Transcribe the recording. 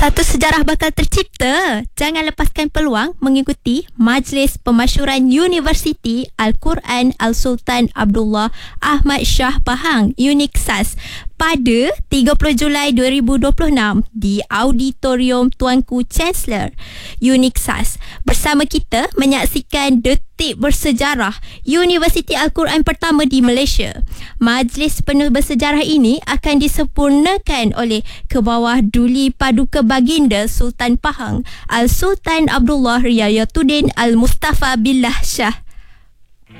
Satu sejarah bakal tercipta. Jangan lepaskan peluang mengikuti Majlis Pemasyuran Universiti Al-Quran Al-Sultan Abdullah Ahmad Shah Pahang UNIKSAS pada 30 Julai 2026 di Auditorium Tuanku Chancellor UNIKSAS. Bersama kita menyaksikan detik bersejarah Universiti Al-Quran pertama di Malaysia. Majlis penuh bersejarah ini akan disempurnakan oleh Kebawah Duli Paduka Baginda Sultan Pahang Al-Sultan Abdullah Riyayatuddin Al-Mustafa Billah Shah